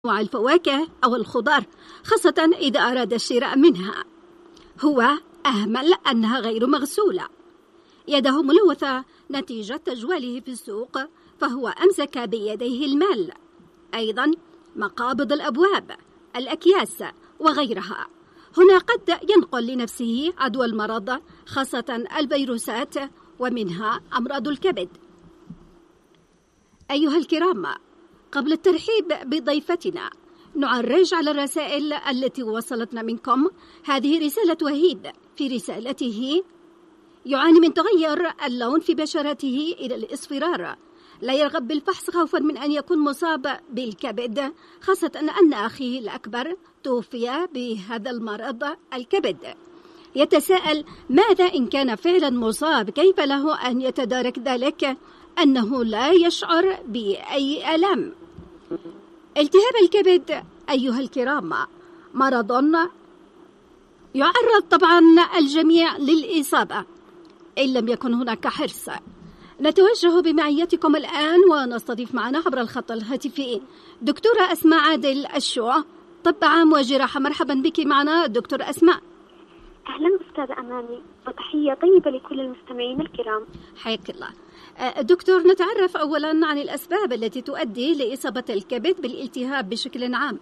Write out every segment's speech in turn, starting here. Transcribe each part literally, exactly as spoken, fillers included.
أنواع الفواكه أو الخضار، خاصة إذا أراد الشراء منها. هو أهمل أنها غير مغسولة، يده ملوثة نتيجة تجواله في السوق، فهو أمسك بيديه المال، أيضا مقابض الأبواب، الأكياس وغيرها. هنا قد ينقل لنفسه عدوى المرض، خاصة الفيروسات ومنها أمراض الكبد. أيها الكرام، قبل الترحيب بضيفتنا نعرج على الرسائل التي وصلتنا منكم. هذه رسالة وهيب، في رسالته يعاني من تغير اللون في بشرته إلى الإصفرار، لا يرغب بالفحص خوفا من أن يكون مصاب بالكبد، خاصة أن أخيه الأكبر توفي بهذا المرض الكبد. يتساءل ماذا إن كان فعلا مصاب، كيف له أن يتدارك ذلك أنه لا يشعر بأي ألم. التهاب الكبد أيها الكرام مرض يعرض طبعا الجميع للإصابة إن لم يكن هناك حرص. نتوجه بمعيتكم الآن ونستضيف معنا عبر الخط الهاتفي دكتورة أسماء عادل الشو، طب عام وجراحة. مرحبا بك معنا دكتور أسماء. أهلا أستاذة أماني، وتحية طيبة لكل المستمعين الكرام. حياك الله. دكتور، نتعرف أولا عن الأسباب التي تؤدي لإصابة الكبد بالالتهاب بشكل عام.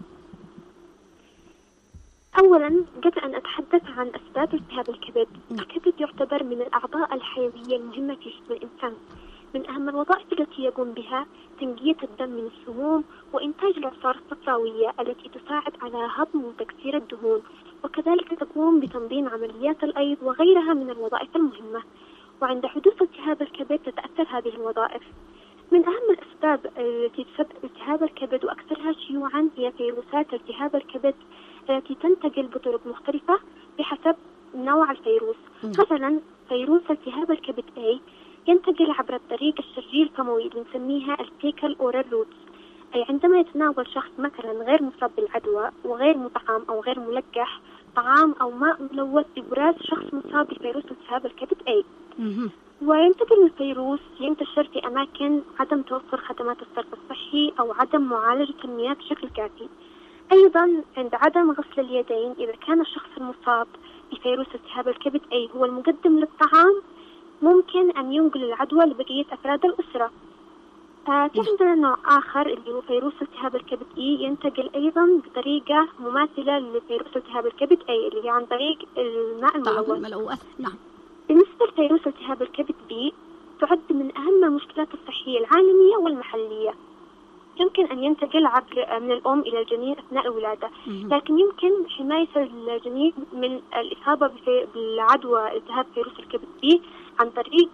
أولا قبل أن أتحدث عن أسباب التهاب الكبد، الكبد يعتبر من الأعضاء الحيوية المهمة في جسم الإنسان. من أهم الوظائف التي يقوم بها تنقية الدم من السموم وإنتاج العصارة الصفراوية التي تساعد على هضم وتكسير الدهون، وكذلك تقوم بتنظيم عمليات الأيض وغيرها من الوظائف المهمة. وعند حدوث التهاب الكبد تتأثر هذه الوظائف. من أهم الأسباب التي تسبب التهاب الكبد وأكثرها شيوعا هي فيروسات التهاب الكبد التي تنتقل بطرق مختلفة بحسب نوع الفيروس. مثلا فيروس التهاب الكبد A ينتقل عبر الطريق الشرجي الفموي اللي نسميها الفيكال أورال روتس، أي عندما يتناول شخص مثلا غير مصاب بالعدوى وغير مطعم أو غير ملقح طعام أو ماء ملوث ببراز شخص مصاب بفيروس التهاب الكبد A. وينتقل الفيروس ينتشر في أماكن عدم توفر خدمات الصرف الصحي أو عدم معالجة المياه بشكل كافي. أيضا عند عدم غسل اليدين، إذا كان الشخص المصاب بفيروس التهاب الكبد A هو المقدم للطعام، ممكن أن ينقل العدوى لبقية أفراد الأسرة. آه في عندنا نوع آخر اللي هو فيروس التهاب الكبد E، ينتقل أيضا بطريقة مماثلة لفيروس التهاب الكبد A اللي هي عن طريق الماء الملوث. نعم. بالنسبة لفيروس التهاب الكبد B، تعد من أهم المشكلات الصحية العالمية والمحلية. يمكن أن ينتقل عبر من الأم إلى الجنين أثناء الولادة، لكن يمكن حماية الجنين من الإصابة بالعدوى التهاب فيروس الكبد B عن طريق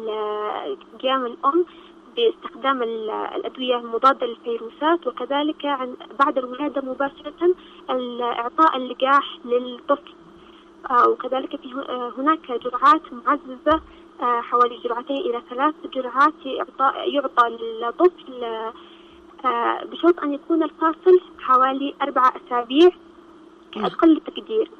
قيام الأم باستخدام الأدوية المضادة للفيروسات، وكذلك بعد الولادة مباشرة إعطاء اللقاح للطفل. وكذلك في هناك جرعات معززة، حوالي جرعتين إلى ثلاث جرعات يعطى يعطى للطفل بشرط أن يكون الفاصل حوالي أربع أسابيع كأقل تقدير.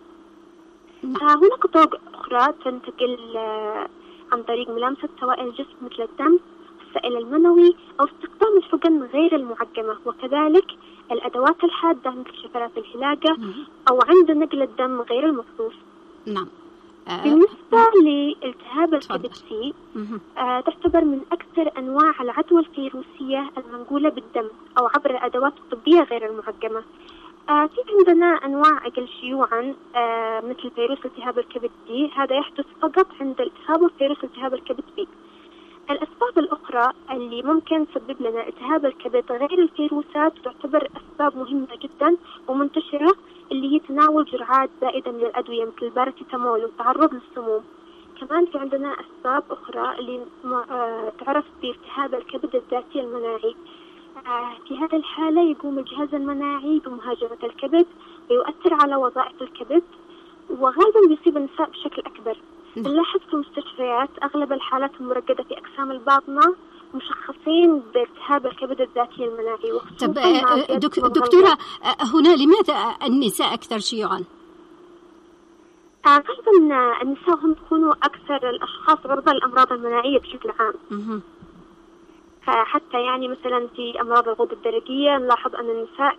هناك طرق أخرى تنتقل عن طريق ملامسة سوائل الجسم مثل الدم، السائل المنوي، أو استخدام الحقن غير المعقمة، وكذلك الأدوات الحادة مثل شفرات الحلاقة أو عند نقل الدم غير المخصوص. نعم. آه بالنسبة لالتهاب الكبد C، آه تعتبر من أكثر أنواع العدوى الفيروسية المنقولة بالدم أو عبر الأدوات الطبية غير المعقمة. آه في عندنا أنواع أقل شيوعا آه مثل فيروس التهاب الكبد D، هذا يحدث فقط عند الإصابة بفيروس التهاب الكبد B. الأسباب الأخرى اللي ممكن تسبب لنا التهاب الكبد غير الفيروسات تعتبر أسباب مهمة جدا ومنتشرة، اللي هي تناول جرعات زائدة من الأدوية مثل الباراسيتامول والتعرض للسموم. كمان في عندنا أسباب أخرى اللي تعرف بالتهاب الكبد الذاتي المناعي. في هذه الحالة يقوم الجهاز المناعي بمهاجمة الكبد ويؤثر على وظائف الكبد، وغالبا بيصيب النساء بشكل أكبر. نلاحظ في المستشفيات أغلب الحالات المرقدة في أقسام الباطنة مشخصين بالتهاب الكبد الذاتي المناعي. طب دك دكتورة، هنا لماذا النساء أكثر شيوعا؟ غالبا النساء هم يكونوا أكثر الأشخاص عرضة للأمراض المناعية بشكل عام. حتى يعني مثلا في أمراض الغدة الدرقية نلاحظ أن النساء